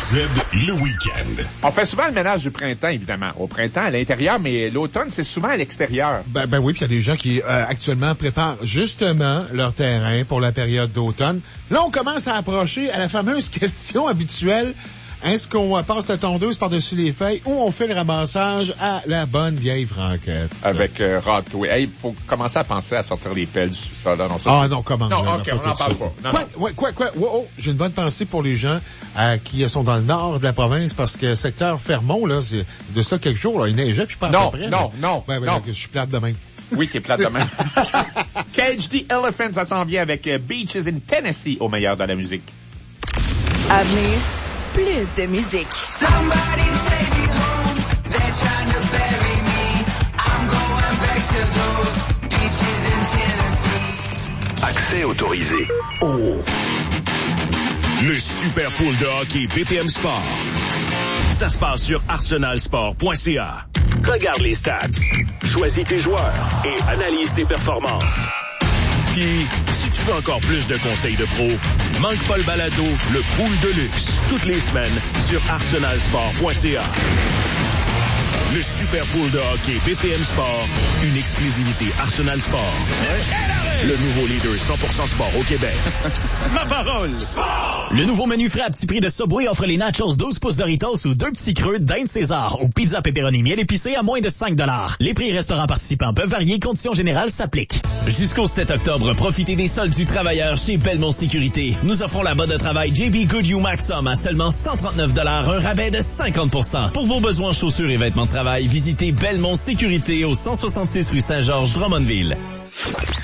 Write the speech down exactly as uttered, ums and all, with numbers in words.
Z, le week-end. On fait souvent le ménage du printemps, évidemment. Au printemps, à l'intérieur, mais l'automne, c'est souvent à l'extérieur. Ben, ben oui, puis il y a des gens qui, euh, actuellement, préparent justement leur terrain pour la période d'automne. Là, on commence à approcher à la fameuse question habituelle. Est-ce qu'on passe la tondeuse par-dessus les feuilles ou on fait le ramassage à la bonne vieille franquette? Avec euh, râteau. Hey, il faut commencer à penser à sortir les pelles du sous-sol. Non, ça, ah c'est... non, comment? Non, non OK, on n'en parle pas. Non, quoi, non. Ouais, quoi, quoi? Oh, oh, j'ai une bonne pensée pour les gens euh, qui sont dans le nord de la province parce que secteur Fermont, là, c'est de ça quelques jours, là, il neigeait puis pas non, à peu près. Non, mais... non, ben, ben, non. Là, je suis plate de même. Oui, c'est plate de même. Cage the Elephant, ça s'en vient avec uh, Beaches in Tennessee au meilleur de la musique. À venir, plus de musique. Somebody take me home. They're trying to bury me. I'm going back to those beaches in Tennessee. Accès autorisé. Oh. Le Super Pool de hockey B P M Sport. Ça se passe sur arsenal sport point c a. Regarde les stats, choisis tes joueurs et analyse tes performances. Puis, si tu veux encore plus de conseils de pro, manque pas le balado, le Pool de luxe, toutes les semaines sur arsenal sport point c a. Le Super Pool de hockey B P M Sport, une exclusivité Arsenal Sport. Le nouveau leader cent pour cent sport au Québec. Ma parole! Sport! Le nouveau menu frais à petit prix de Subway offre les nachos douze pouces Doritos ou deux petits creux d'Inde César ou pizza pepperoni miel épicé à moins de cinq dollars. Les prix restaurants participants peuvent varier, conditions générales s'appliquent. Jusqu'au sept octobre, profitez des soldes du travailleur chez Belmont Sécurité. Nous offrons la botte de travail J B Goodyear Maxxum à seulement cent trente-neuf dollars, un rabais de cinquante pour cent. Pour vos besoins chaussures et vêtements de travail, visitez Belmont Sécurité au cent soixante-six rue Saint-Georges, Drummondville.